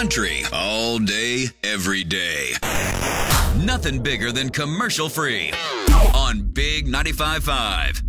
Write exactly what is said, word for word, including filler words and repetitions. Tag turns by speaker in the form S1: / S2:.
S1: country all day, every day. Nothing bigger than commercial free on Big ninety-five point five.